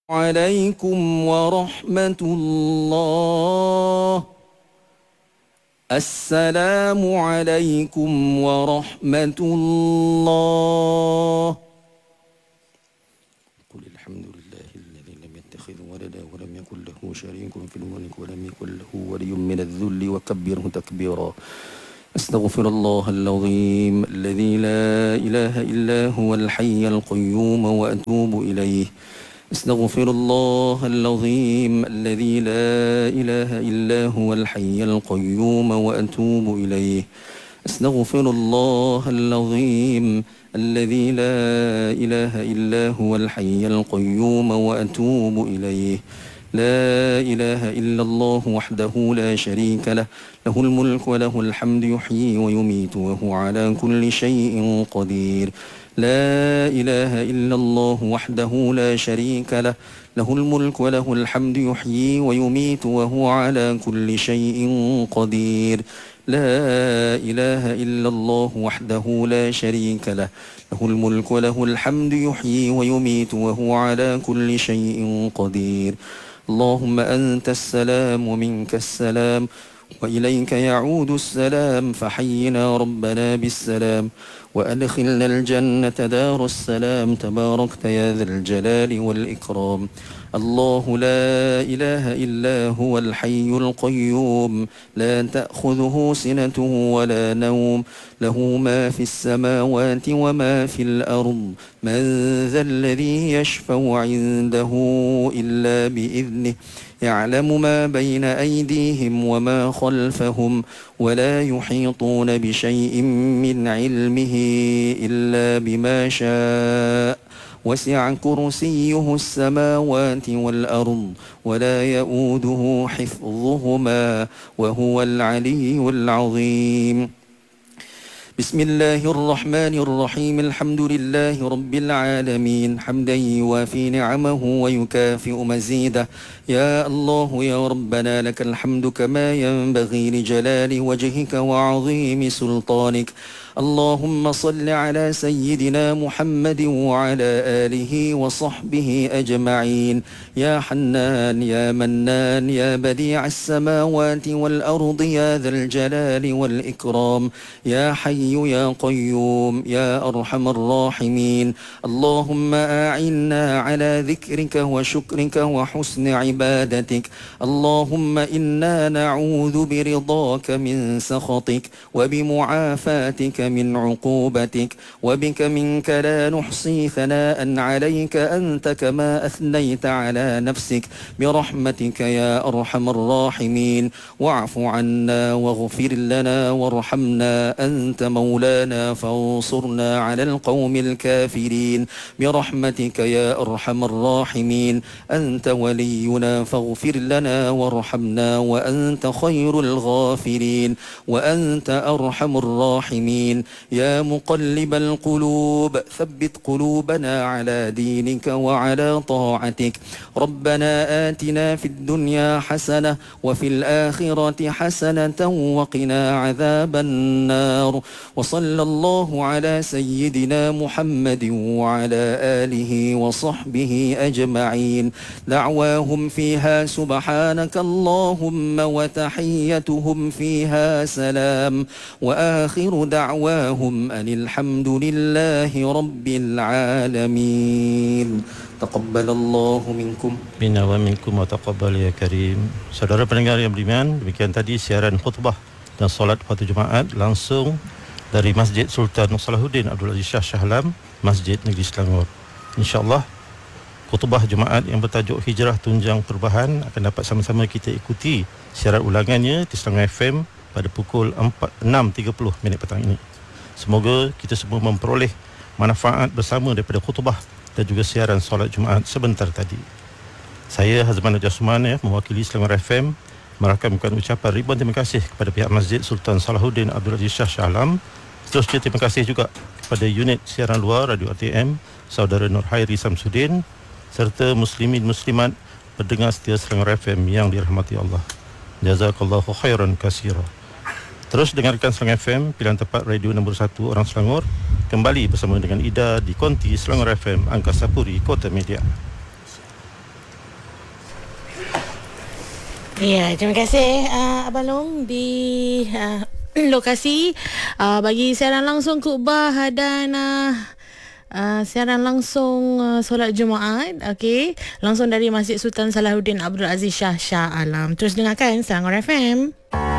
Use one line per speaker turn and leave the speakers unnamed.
عليكم ورحمة الله. السلام عليكم ورحمة الله. قل الحمد لله الذي لم يتخذ ولدا ولم يكن له شريك في الملك ولم يكن له ولي من الذل وكبره تكبيرا. أستغفر الله العظيم الذي لا إله إلا هو الحي القيوم وأتوب إليه. أستغفر الله العظيم الذي لا إله إلا هو الحي القيوم وأتوب إليه. أستغفر الله العظيم الذي لا إله إلا هو الحي القيوم وأتوب إليه. لا إله إلا الله وحده لا شريك له، له الملك وله الحمد يحيي ويميت وهو على كل شيء قدير. لا إله إلا الله وحده لا شريك له، له الملك وله الحمد يحيي ويميت وهو على كل شيء قدير. لا إله إلا الله وحده لا شريك له، له الملك وله الحمد يحيي ويميت وهو على كل شيء قدير. اللهم أنت السلام ومنك السلام وإليك يعود السلام، فحينا ربنا بالسلام وأدخلنا الجنة دار السلام. تباركت يا ذا الجلال والإكرام. الله لا إله إلا هو الحي القيوم لا تأخذه سنة ولا نوم، له ما في السماوات وما في الأرض. من ذا الذي يشفع عنده إلا بإذنه، يعلم ما بين أيديهم وما خلفهم ولا يحيطون بشيء من علمه إلا بما شاء. وسع كرسيه السماوات والأرض ولا يؤوده حفظهما وهو العلي العظيم. بسم الله الرحمن الرحيم. الحمد لله رب العالمين حمدا يوافي نعمه ويكافئ مزيده. يا الله يا ربنا لك الحمد كما ينبغي لجلال وجهك وعظيم سلطانك. اللهم صل على سيدنا محمد وعلى آله وصحبه أجمعين. يا حنان يا منان يا بديع السماوات والأرض يا ذا الجلال والإكرام. يا حي يا قيوم يا أرحم الراحمين. اللهم أعنا على ذكرك وشكرك وحسن عبادتك. اللهم إنا نعوذ برضاك من سخطك وبمعافاتك من عقوبتك، وبك منك لا نحصي ثناء عليك أنت كما أثنيت على نفسك، برحمتك يا أرحم الراحمين. واعف عنا واغفر لنا وارحمنا، أنت مولانا فانصرنا على القوم الكافرين، برحمتك يا أرحم الراحمين. أنت ولينا فاغفر لنا وارحمنا، وأنت خير الغافرين وأنت أرحم الراحمين. يا مقلب القلوب ثبت قلوبنا على دينك وعلى طاعتك. ربنا آتنا في الدنيا حسنة وفي الآخرة حسنة وقنا عذاب النار. وصلى الله على سيدنا محمد وعلى آله وصحبه أجمعين. دعواهم فيها سبحانك اللهم وتحيتهم فيها سلام، وآخر دعواهم أن الحمد لله رب العالمين. تقبل الله منكم.
Minna wa minkum wa taqabbal ya karim. Saudara pendengar yang beriman, demikian tadi siaran khutbah dan solat waktu Jumaat langsung dari Masjid Sultan Salahuddin Abdul Aziz Shah Alam, Masjid Negeri Selangor. InsyaAllah khutbah Jumaat yang bertajuk Hijrah Tunjang Perubahan akan dapat sama-sama kita ikuti siaran ulangannya di Selangor FM pada pukul 6.30 petang ini. Semoga kita semua memperoleh manfaat bersama daripada khutbah dan juga siaran solat Jumaat sebentar tadi. Saya Hazman Najasman mewakili Selangor FM merakamkan ucapan ribuan terima kasih kepada pihak Masjid Sultan Salahuddin Abdul Aziz Shah Alam. Seterusnya terima kasih juga kepada unit siaran luar Radio RTM Saudara Nur Hairi Samsudin serta muslimin muslimat pendengar setia Selangor FM yang dirahmati Allah. Jazakallahu khairan katsira. Terus dengarkan Selangor FM, pilihan tepat radio nombor 1 orang Selangor, kembali bersama dengan Ida di Konti Selangor FM, Angkasa Puri, Kota Media.
Ya, terima kasih Abang Long di lokasi bagi siaran langsung khutbah dan siaran langsung solat Jumaat, okey, langsung dari Masjid Sultan Salahuddin Abdul Aziz Shah Alam. Terus dengarkan Selangor FM.